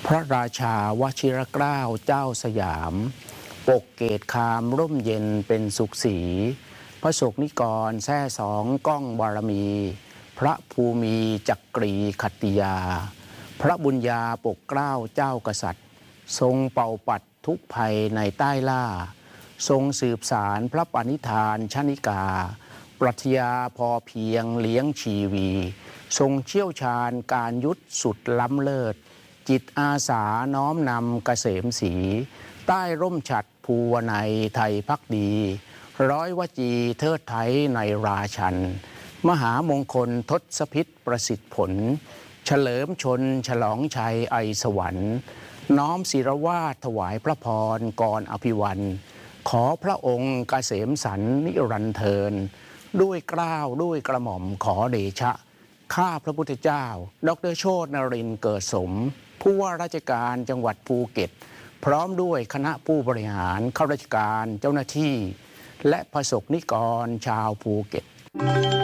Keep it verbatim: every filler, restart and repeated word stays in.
พระราชาวชิรเกล้าเจ้าสยามปกเกตคามร่มเย็นเป็นสุขสีพระสกนิกรแท่สองก้องบารมี พระภูมิจักรีขัตติยา พระบุญญาปกเกล้าเจ้ากษัตริย์ ทรงเป่าปัดทุกภัยในใต้ล่า ทรงสืบสารพระปณิธานชนิกา ปรัชญาพอเพียงเลี้ยงชีวี ทรงเชี่ยวชาญการยุทธสุดล้ำเลิศจิตอาสาน้อมนำเกษมศรีใต้ร่มฉัตรภูวนัยไทยพักดี ร้อยวจีเทิดไทยในราชันมหามงคลทศพิษประสิทธิผลเฉลิมชนฉลองชัยไอสวรรค์น้อมศิรวาทถวายพระพรก่อนอภิวันขอพระองค์เกษมสันต์นิรันดร์เทินด้วยเกล้าด้วยกระหม่อมขอเดชะข้าพระพุทธเจ้าดร.โชตินรินทร์เกิดสมผู้ว่าราชการจังหวัดภูเก็ตพร้อมด้วยคณะผู้บริหารข้าราชการเจ้าหน้าที่และประสบนิกรชาวภูเก็ต